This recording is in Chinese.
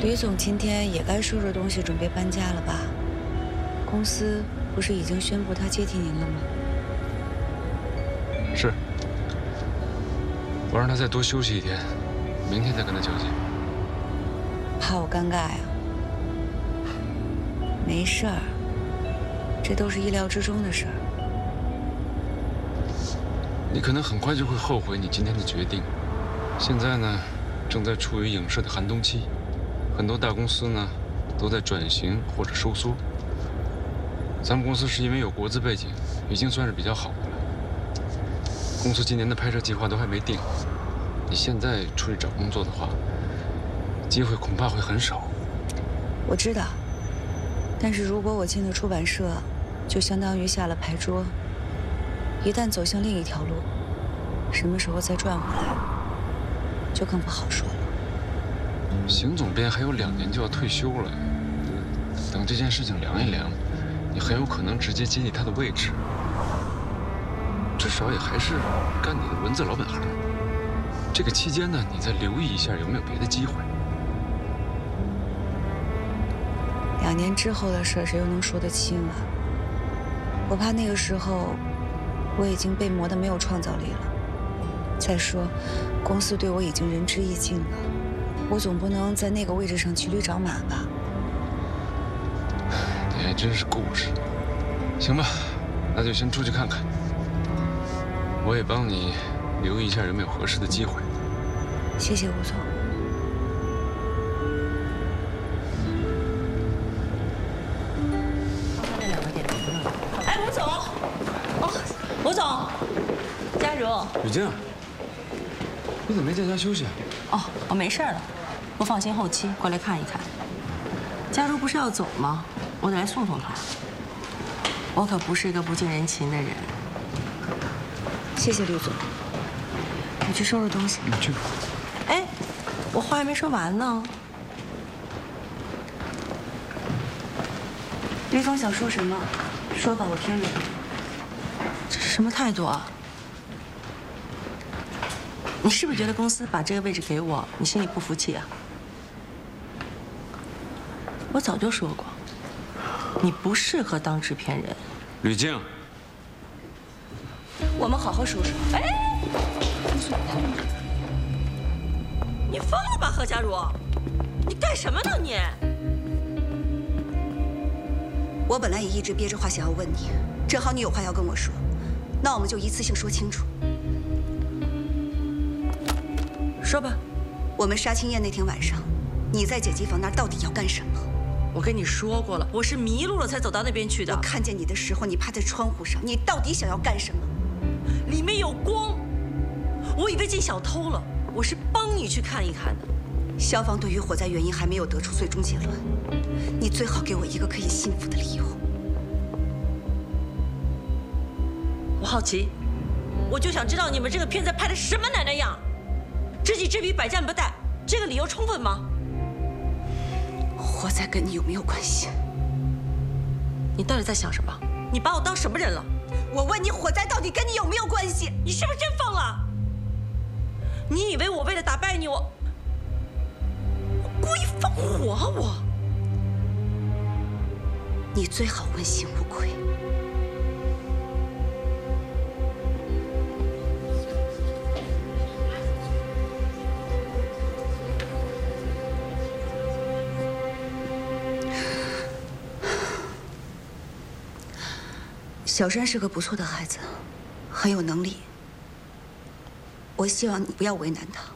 吕总今天也该收拾东西准备搬家了吧？公司不是已经宣布他接替您了吗？ 是。我让他再多休息1天，明天再跟他交接。 怕我尴尬呀？没事儿，这都是意料之中的事儿。 你可能很快就会后悔你今天的决定。现在呢，正在处于影视的寒冬期，很多大公司呢都在转型或者收缩。咱们公司是因为有国资背景，已经算是比较好的了。公司今年的拍摄计划都还没定，你现在出去找工作的话，机会恐怕会很少。 我知道，但是如果我进了出版社，就相当于下了牌桌。一旦走向另一条路，什么时候再转回来，就更不好说了。 邢总编还有2年就要退休了，等这件事情凉一凉，你很有可能直接接替他的位置。至少也还是干你的文字老本行。这个期间呢，你再留意一下有没有别的机会。 2年之后的事，谁又能说得清啊？我怕那个时候我已经被磨得没有创造力了。再说，公司对我已经仁至义尽了，我总不能在那个位置上骑驴找马吧？ 你还真是固执。行吧，那就先出去看看。我也帮你留意一下有没有合适的机会。 谢谢吴总。 哎，吴总，哦，吴总，佳茹， 雨静，你怎么没在家休息啊？ 哦，我没事了，不放心后期，过来看一看。佳茹不是要走吗？我得来送送她。我可不是一个不近人情的人。 谢谢吕总，我去收拾东西。 你去吧。 哎，我话还没说完呢。 吕总想说什么？说吧，我听着。 这是什么态度啊？你是不是觉得公司把这个位置给我，你心里不服气啊？我早就说过，你不适合当制片人。 吕静， 我们好好说说。 哎，你疯了吧，何佳茹？你干什么呢你？ 我本来也一直憋着话想要问你，正好你有话要跟我说，那我们就一次性说清楚。 说吧。 我们杀青宴那天晚上，你在剪辑房那儿到底要干什么？ 我跟你说过了，我是迷路了才走到那边去的。 我看见你的时候，你趴在窗户上，你到底想要干什么？ 里面有光，我以为进小偷了，我是帮你去看一看的。 消防对于火灾原因还没有得出最终结论，你最好给我一个可以信服的理由。 我好奇，我就想知道你们这个片子拍的什么奶奶样，知己知彼，百战不殆，这个理由充分吗？ 火灾跟你有没有关系？ 你到底在想什么？你把我当什么人了？ 我问你，火灾到底跟你有没有关系？ 你是不是真疯了？你以为我为了打败你，我故意放火啊我？ 你最好问心无愧。小山是个不错的孩子，很有能力。我希望你不要为难他。